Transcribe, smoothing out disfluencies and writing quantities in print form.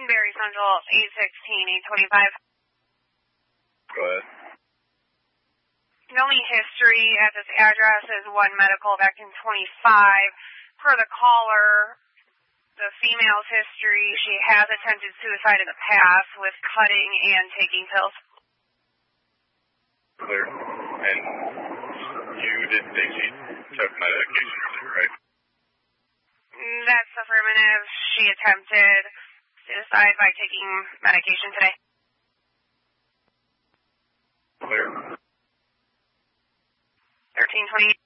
Berry Central, 816, 825. Go ahead. The only history at this address is one medical back in 25. Per the caller, the female's history, she has attempted suicide in the past with cutting and taking pills. Clear. And you didn't think she took medication, right? That's affirmative. She attempted suicide by taking medication today. Clear. 1320.